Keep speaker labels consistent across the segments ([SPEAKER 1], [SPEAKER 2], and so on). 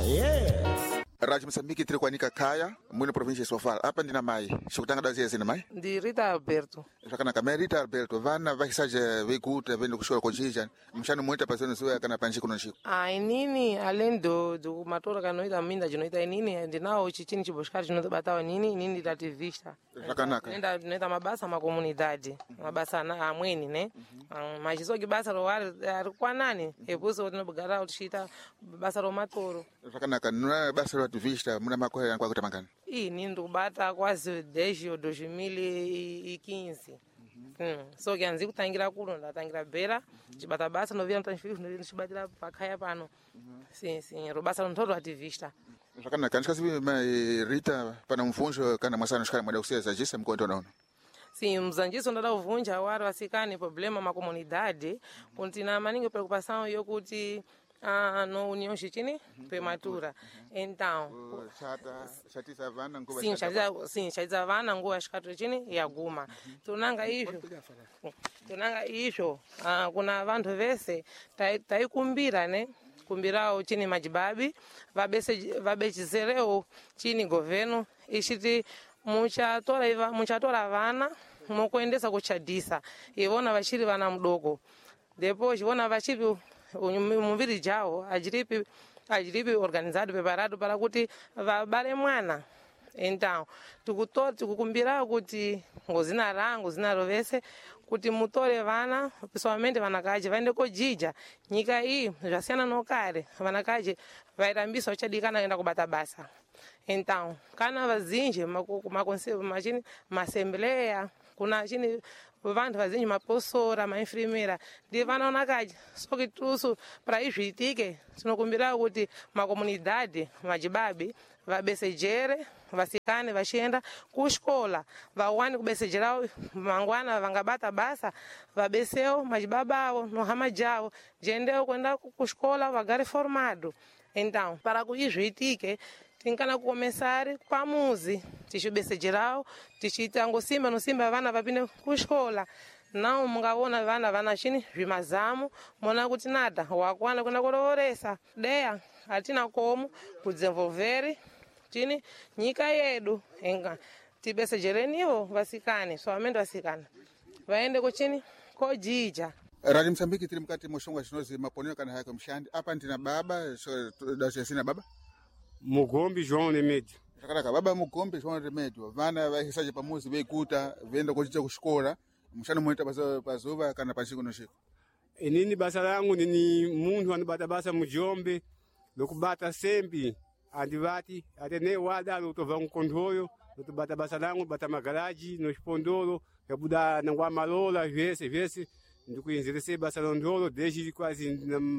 [SPEAKER 1] Rádio Moçambique tiri kuanika kaya mwini província de Sofala hapa ndina mai shikutanga dazi zina mai
[SPEAKER 2] ndi Rita Alberto
[SPEAKER 1] shakana kama Rita Alberto vana vakisaje vikuta vende kushora konjija mshano muita pasoni suya kana panji kuno nshiko
[SPEAKER 2] inini além do matora kanoita minda jinoita inini ndinawo chichini chiboshkari chinotobatawa inini ndativista
[SPEAKER 1] shakanaka
[SPEAKER 2] noita mabasa makomunidade mabasa amweni ne machisoki basa rowari arikwanani epuso tinobogara tichiita basa romatoro
[SPEAKER 1] shakanaka nuna basa roativista muna makohera yankwa kutamangana
[SPEAKER 2] ini ndikubata quase desde 2015 so que anzi kutangira kuno ndatangira bhera chibata basa novira mutanififu ndichibatira pakhaya pano sim robasa rontoro ativista
[SPEAKER 1] shakanaka nchikasibi mai Rita pana mfunjo kana mwasano shikana mwada kuseza jisa mkonto naona
[SPEAKER 2] sim mzanjiso ndada uvunja wari wasikani problema makomunidade kuntina maningi preocupação yokuti no união chini prematura então chatiza vana nguva xikatiro chini yaguma tunanga izvo kuna vantu vese taikumbira ne kumbirawo chini majibabi vabechizerewo chini governo ichiti muchatora vana mukuendesa kuchadhisa ivona vachiri vana mudoko depo chivona vachiri muviri jawo ajiripi organizado preparado para kuti vabale mwana então tikukumbira kuti ngozina rangu zinaro vese kuti mutore vana pessoalmente vanakaje vaende kojija nyika iyi zvasiyana nokare vanakaje vairambisa vachadikana kuenda kubata basa então kana vazinji maasembleya kuna chini vantu vazinji maposora mainfrimera ndi vanaona kaje soki tusu para izviitike tinokumbira kuti makomunidade majibabi vabesejere vasikane vachienda kuxikola vawane kubesejerawo mangwana vangabata basa vabesewo majibaba avo nohama jawo jendewo kuenda kuxikola vagare formado então para kuizviitike tinkana kukomesari pamuzi tichibesejerawo tichiita ngosimba nosimba vana vapinde kuxikola nawo mungaona vana chini zvimazamu mona kuti nada wakwana kuenda kurovoresa deya hatina komu kudzemvoveri chini nyika yedu enga tibesejereniwo vasikane soamente vasikana vaende kuchini kojija
[SPEAKER 1] Radio Msambiki tiri mkati moshongwa chinozi maponeo kana haya mshandi hapa ndina baba dasina baba
[SPEAKER 3] Mugombi João Remédio
[SPEAKER 1] shakaraka baba Mugombi João Remédio vana vahisaje pamuzi veikuta venda kuchicha kuxikola mshano muita pazuva kana panshiko noshiko
[SPEAKER 3] inini basa langu nini munthu anibata basa mujombe lokubata sembi andivati atene wada lotova mkondoyo lotubata basa langu bata magaraji no xipondolo yabuda nangwa malola vyese ndikuinzerese basa londolo desde quase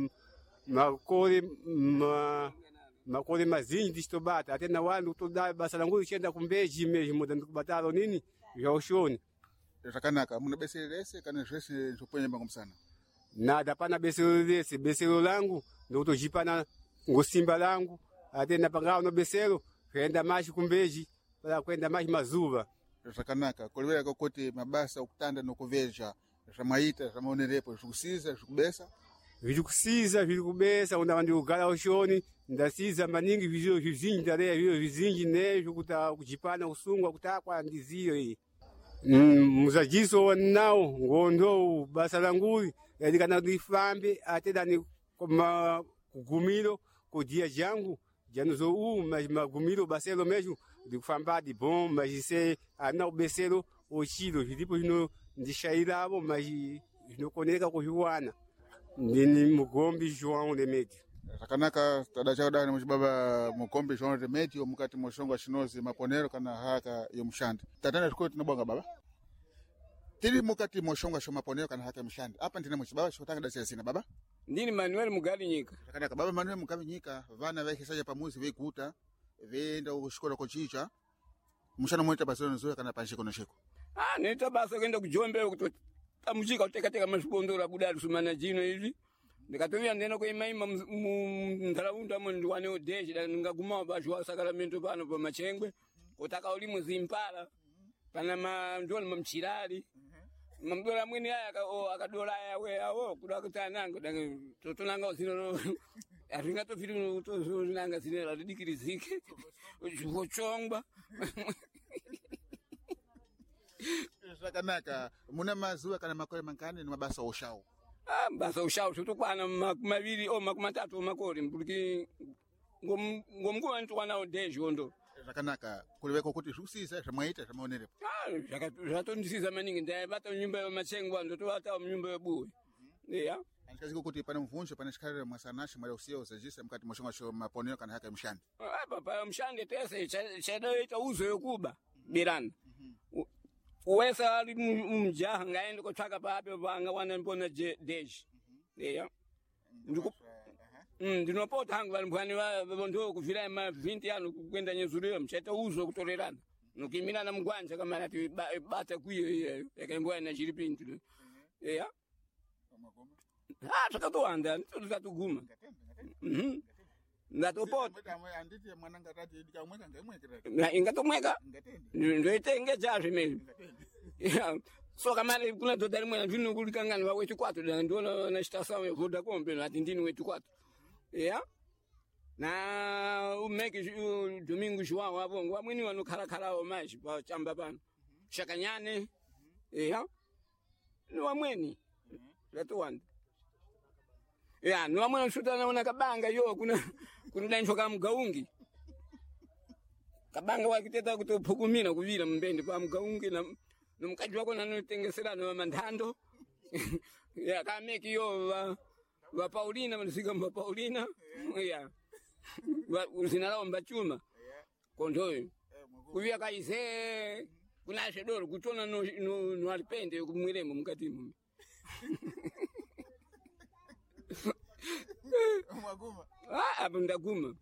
[SPEAKER 3] makole mazinji distobata atena wandu toda basa langu lichenda kumbeji mesmo ndikubatalo nini ya ushoni
[SPEAKER 1] shakanaka muna beselese kana zvese nzoponya bango msana
[SPEAKER 3] nada pana beselo langu ndotojipana ngosimba langu atena pangao no beselo kwenda machi kumbeji para kwenda machi mazuva
[SPEAKER 1] shakanaka kolwera kokoti mabasa okutanda nokuveja zvamaita zvamaonerepo zvikusiza zvikubesa
[SPEAKER 3] zvikubesa unda ndikugala ushoni ndasiza maningi vizio vizinji ndaleya vio vizinji nezvo kuta kujipana usungwa kutakwa ndiziyo iyi muzajiso wanao ngondo basa languli yadikana difambe atedani kugumilo kudia jangu januzo magumilo baselo mesmo dikufamba di bom magise ana obeselo ochilo vilipo hino ndishairabo magi hinokoneka kuhiwana ndini Mugombi João Remédio
[SPEAKER 1] shakanaka tadachadani muchibaba Mugombi João Remédio mukati moshongwa chinozi maponero kana haka yomshandi tatana zvikolo tinobonga baba tiri mukati moshongwa shomaponero kana haka yomshandi apa ndina muchibaba chotanga dasira sina baba
[SPEAKER 4] ndini Manuel Mugabi Nyika
[SPEAKER 1] shakanaka baba Manuel Mugabi Nyika vana vahisaje pamuzi veikuta venda kuxikola kochicha mushana moita basono zoya kana panshiko noshiko
[SPEAKER 4] nita basa kwenda kujombe kuti tamuchika kutekateka mazvibondora budari sumana jino izvi ndikatovira ndena kuimaima mundaraunda ndiwane odeshi ndingaguma bazhwa sakaramento pano pamachengwe kutaka ulimu zimpala pana mandolo mamchirali mamdora mwini aya akadora yawe awo kuda kutananga totonanga uzino aringatofiri kutozonanga zinera ridikirizike vochongwa
[SPEAKER 1] zvakanaka. Muna mazuva kana makore mangani nemabasa oshawo?
[SPEAKER 4] Basa ushawo totokwana maviri o makumi matatu makore kuti ngomukuva nditokwana dejo ndo.
[SPEAKER 1] Zvakanaka. Kuliveko kuti zvikusisa zvamaita zvamaonerepo?
[SPEAKER 4] Zvatondisiza maningi ndaivata munyumba yemachengwa ndotovata munyumba yebuwe. Eya.
[SPEAKER 1] Andikaziko kuti pane mvunjo pane chikarire mwasanashi mwada usiya uzajisa mukati moshonga sho maponero kana haka yemushandi.
[SPEAKER 4] Pa mushandi tese chadaita uzo yokuba birana. Uwesa ali mjaha ngaende kotsvaka pape vangawana mbona deji. Eya. Ndinopota hangu vanhu ndo kuvhira ma20 ano kuenda nyezuriyo mchaita uzo kutorerana. Nokimina mugwanja kama ati bata kuyo yakaimboya na chiripindu. Eya. Takatowanda tatoguma. Ndatopota.
[SPEAKER 1] Anditi mwana ngatati ndikamweka ngaimwekera.
[SPEAKER 4] Ingatomweka. Ndoitenge jazve mimi. So kama kuna dodha rimwe ndino kulikangani wa wetu 4 ndiona na chitasawe voda kombe ati ndini wetu 4. Yeah. Na umeke domingo João hapo ngwamweni wanokharakhala maji pa chamba pano. Shakanyane. Yeah. Ni wamweni. Latowanda. Yeah, ni wamweni shuta naona kabanga yo kuna dancho kama mgaungi. Kabanga wakiteta kutophukumina kuvira mbende pa mgaungi na nomukadzi wako nanotengeserana mandando. Yeah, kameki yo wa Paulina manisika mba Paulina. Yeah. Uzina lao mbachuma. Kondoyo. Kuvia kaise kuna shedoro kutona no alipende kumwiremo mukati mu.
[SPEAKER 1] Mwaguma.
[SPEAKER 4] Apo ndaguma.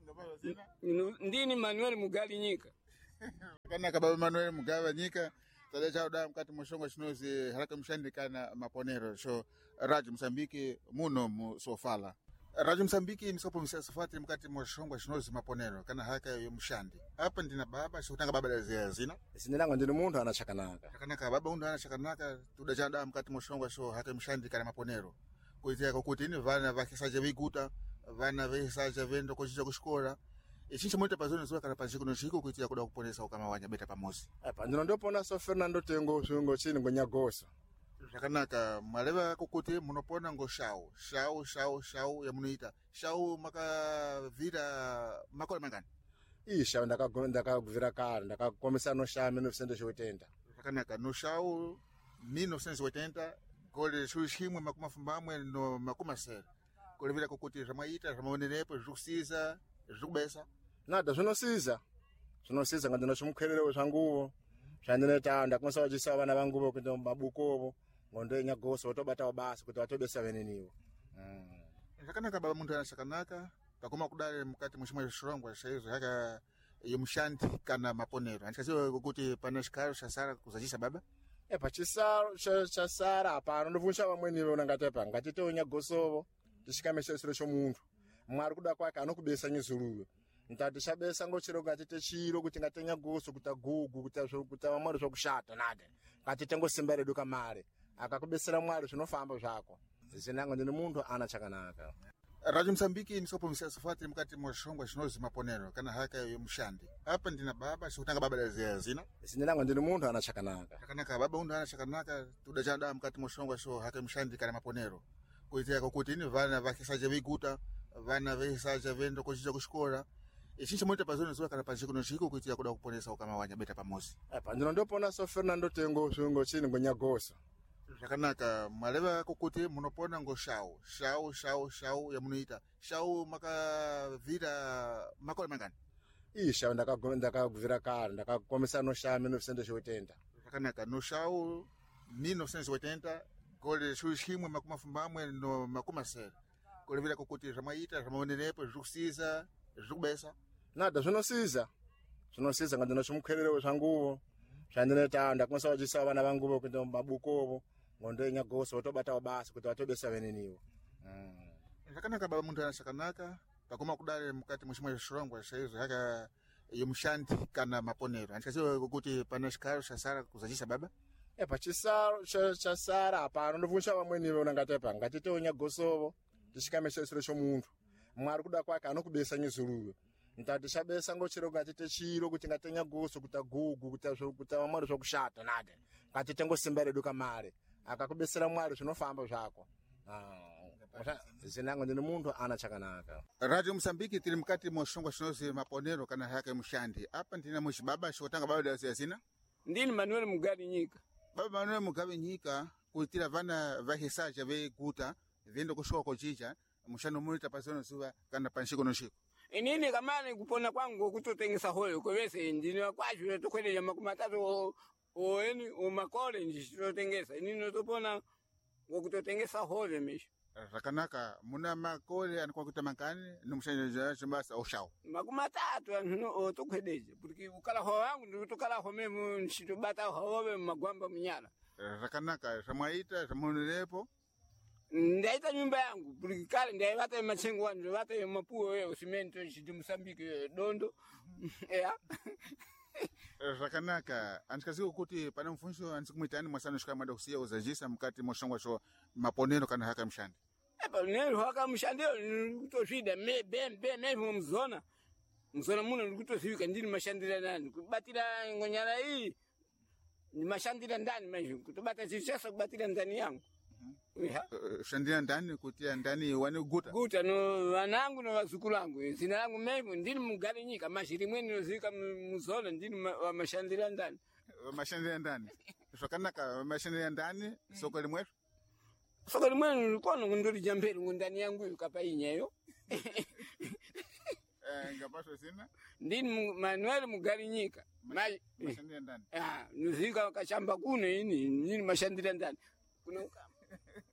[SPEAKER 4] Ndini Manuel Mugali Nyika.
[SPEAKER 1] Kana baba Manuel Mugali Nyika tadacha uda mkati moshongo shinozi haraka mshandikana maponero so Raji Msambiki muno musofala. Raji Msambiki nisopo msafati mkati moshongo shinozi maponero kana haraka yomshandi. Hapa ndina baba sikutanga baba da zina.
[SPEAKER 5] Sinilanga ndino muntu anachakanaka.
[SPEAKER 1] Chakanaka baba undu anachakanaka tudacha uda mkati moshongo sho haraka mshandikana maponero. Kuitia kokuti ni vana vakisaje viguta vana vesaje vendo kuchicha kushikora. Echinchi mwita pazoni zuwa kana paziko no shiko kuitia kuda kuponesa ukama wanya beta pamosi.
[SPEAKER 5] Apa ndino ndopona so Fernando Tengo shungo chini ngonyagoso.
[SPEAKER 1] Zvakanaka maleva kokuti munopona ngo shau ya munoita. Shau makavira makore mangani.
[SPEAKER 5] Isha ndakaguvira kare ndakakomesa no shame no sende chotenda.
[SPEAKER 1] Zvakanaka no shau 1980 kole shushimwe makumafambamwe no makumasera. Kole vira kokuti zvamaita zvamaonerepo zvikusiza zvikubesa.
[SPEAKER 5] Nada zvinosiza ngandina chimukherero zvanguvo zvandineta ndakonesa wachisa vana vanguvo kuenda mabukovo ngondo yenyagoso watobata basa kuti watobesa veneniwo.
[SPEAKER 1] Zvakanaka baba muntu anachakanaka takoma kudare mukati mushimwe shirongwa shaizo haka yemushandi kana maponero. Andikaziwa kuti pana chikaro chasara kuzachisa baba?
[SPEAKER 5] Epa chisaro chasara pano ndovuncha vamweni vonangatepa ngatite nyagosovo tishikamesesero chomuntu. Mwari kuda kwake anokubesa nyezuluwe. Ntati chabesa ngochiro ngatite chiro kuti ngatenya goso kutagugu kuti vamwari zvokushata nade. Ngatite ngosimba redu kamare. Akakubesera mwari zvinofamba zvako. Zinango ndine muntu anachakanaka.
[SPEAKER 1] Raji Msambiki nisopo msafati mkati moshongo shinozi maponero kana haka yemushandi. Hapa ndina baba sikutanga baba da zina.
[SPEAKER 5] Sinilanga ndine muntu anachakanaka.
[SPEAKER 1] Chakanaka baba undu anachakanaka tudacha uda mkati moshongo sho haka yemushandi kana maponero. Kuitia kokuti ni vana vakisaje viguta vana vesaje vendo kuchicha kushikora. Echinchi mwita pazoni zuwa kana paziko no shiko kuitia kuda kuponesa ukama wanya beta pamosi.
[SPEAKER 5] Apa ndino ndopona so Fernando Tengo shungo chini ngonyagoso.
[SPEAKER 1] Zvakanaka maleva kokuti munopona ngo shau ya munoita. Shau makavira makore mangani.
[SPEAKER 5] Isha ndakaguvira kare ndakakomesa no shame no sende chotenda.
[SPEAKER 1] Zvakanaka no shau 1980 kole shushimwe makumafambamwe no makumasera. Kole vira kokuti zvamaita zvamaonerepo zvikusiza zvikubesa.
[SPEAKER 5] Nada zvinosiza ngandina chimukherero zvanguvo zvandineta ndakonesa wachisa vana vanguvo kuenda mabukovo ngondo yenyagoso watobata basa kuti watobesa veneniwo.
[SPEAKER 1] Zvakanaka baba muntu anachakanaka takoma kudare mukati mushimwe shirongwa shaizo haka yemushandi kana maponero. Andikaziwa kuti pana chikaro chasara kuzachisa baba?
[SPEAKER 5] Epa chisaro chasara pano ndovuncha vamweni vonangatepa ngatite nyagosovo tishikamesesero chomuntu. mwari kuda kwake anokubesa nyezuluwe ntati shabesa ngochero ngatite chiro kuti ngatenya goso kuta gugu kuta mwari zvokushata nade ngatite ngosimba redu kamare akakubesera mwari zvinofamba zvako zinango ndine muntu ana chakanaka.
[SPEAKER 1] Radio Msambiki tiri mukati moshongwa chinozi maponero kana haka mushandi apa ndina muchibaba shotanga baba dasiyasina
[SPEAKER 4] ndini Manuel Mugabe Nyika.
[SPEAKER 1] Baba Manuel Mugabe Nyika kuitira vana vahisaja veguta viendo kushoka kochicha mushano mulita pasono zuva kana panshiko noshiko
[SPEAKER 4] inini kamane kupona kwangu kutotengesa hoyo kwese ndini kwacho tokweleja makumatatu oeni omakole nditotengesa inini notopona ngokutotengesa hoyo misho
[SPEAKER 1] rakanaka muna makole anikuwa kutamankani numushanje chambasa oshao
[SPEAKER 4] makumatatu anno tokwedeje porque ukala ho wangu ndikutokala ho memu nshitobata howe magwamba munyala
[SPEAKER 1] rakanaka samwaita samunerepo
[SPEAKER 4] ndaita nyumba yangu porque kale ndaivata machengo wangu ndaivata mapuo wewe cimento chiti Msambiki dondo
[SPEAKER 1] rakanaka antikaziko kuti pana mfunso ansikumwitani mwasano shika mada kusiya uzajisa mkati moshongwa sho maponero kana haka mshandi
[SPEAKER 4] nero haka mshandi kutosvida me mzona muno ndikutosivika ndini mashandira nani kubatira ngonyala iyi ni mashandira ndani manje kutobata chichesa kubatira ndani yangu
[SPEAKER 1] shandira ndani kutia ndani wani
[SPEAKER 4] guta no wanangu no wazukulu wangu zina langu mimi ndini Mugabe Nyika mashiri mweni nozika muzona ndini wa mashandira ndani
[SPEAKER 1] swakanaka mashandira ndani soko limwe
[SPEAKER 4] kono ngondori jamberi ngondani yangu yukapa inyeyo
[SPEAKER 1] ngapaso sina
[SPEAKER 4] ndini Manuel Mugabe Nyika
[SPEAKER 1] mashandira ndani
[SPEAKER 4] nozika kachamba kuno ini ndini mashandira ndani kuna ukama